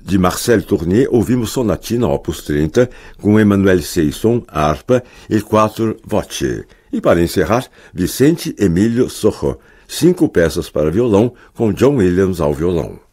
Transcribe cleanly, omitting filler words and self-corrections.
de Marcel Tournier, ouvimos Sonatina Opus 30, com Emmanuel Seisson, harpa, e 4 voce. E para encerrar, Vicente Emílio Sojo, 5 peças para violão, com John Williams ao violão.